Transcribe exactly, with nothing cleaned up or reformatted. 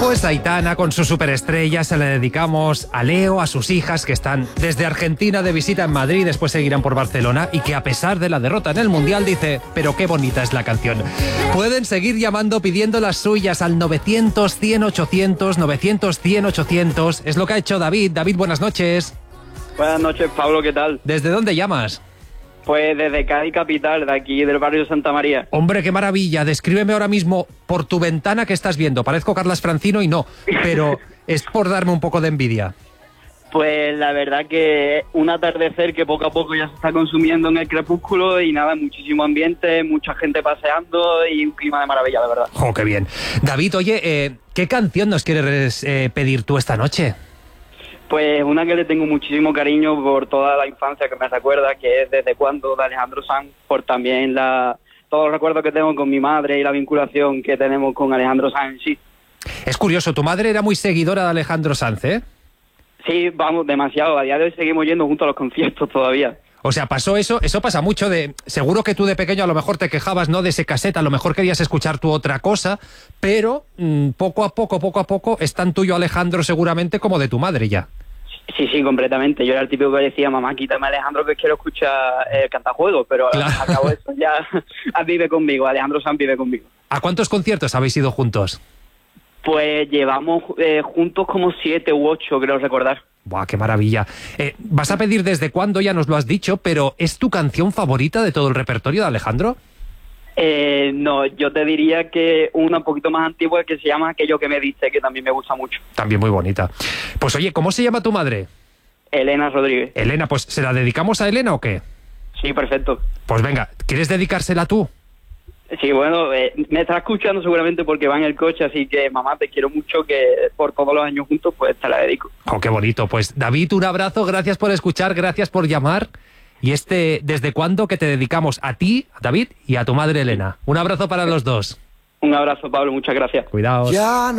Pues Aitana con su superestrella se la dedicamos a Leo, a sus hijas que están desde Argentina de visita en Madrid, después seguirán por Barcelona y que a pesar de la derrota en el Mundial dice, pero qué bonita es la canción. Pueden seguir llamando pidiendo las suyas al novecientos, cien, ochocientos, novecientos, cien, ochocientos. Es lo que ha hecho David. David, buenas noches. Buenas noches, Pablo, ¿qué tal? ¿Desde dónde llamas? Pues desde Cádiz capital, de aquí del barrio Santa María. Hombre, qué maravilla. Descríbeme ahora mismo por tu ventana que estás viendo. Parezco Carlas Francino y no, pero es por darme un poco de envidia. Pues la verdad que un atardecer que poco a poco ya se está consumiendo en el crepúsculo y nada, muchísimo ambiente, mucha gente paseando y un clima de maravilla, de verdad. ¡Jo, qué bien! David, oye, eh, ¿qué canción nos quieres eh, pedir tú esta noche? Pues una que le tengo muchísimo cariño por toda la infancia que me recuerda, que es Desde Cuándo, de Alejandro Sanz, por también la, todos los recuerdos que tengo con mi madre y la vinculación que tenemos con Alejandro Sanz en sí. Es curioso, tu madre era muy seguidora de Alejandro Sanz, ¿eh? Sí, vamos, demasiado. A día de hoy seguimos yendo juntos a los conciertos todavía. O sea, pasó eso, eso pasa mucho de... Seguro que tú de pequeño a lo mejor te quejabas, ¿no?, de ese cassette, a lo mejor querías escuchar tú otra cosa, pero mmm, poco a poco, poco a poco, es tan tuyo Alejandro seguramente como de tu madre ya. Sí, sí, completamente. Yo era el típico que decía, mamá, quítame Alejandro que quiero escuchar el eh, cantajuegos, pero claro. Al cabo de eso ya vive conmigo, Alejandro Sanz vive conmigo. ¿A cuántos conciertos habéis ido juntos? Pues llevamos eh, juntos como siete u ocho, creo recordar. ¡Buah, qué maravilla! Eh, vas a pedir Desde Cuándo, ya nos lo has dicho, pero ¿es tu canción favorita de todo el repertorio de Alejandro? Eh, no, yo te diría que una un poquito más antigua que se llama Aquello que me diste, que también me gusta mucho. También muy bonita. Pues oye, ¿cómo se llama tu madre? Elena Rodríguez. Elena, pues ¿se la dedicamos a Elena o qué? Sí, perfecto. Pues venga, ¿quieres dedicársela tú? Sí, bueno, eh, me está escuchando seguramente porque va en el coche, así que mamá, te quiero mucho, que por todos los años juntos, pues te la dedico. Oh, qué bonito. Pues David, un abrazo, gracias por escuchar, gracias por llamar. Y este, ¿Desde Cuándo?, que te dedicamos a ti, a David, y a tu madre Elena. Un abrazo para los dos. Un abrazo, Pablo, muchas gracias. Cuidaos. Ya no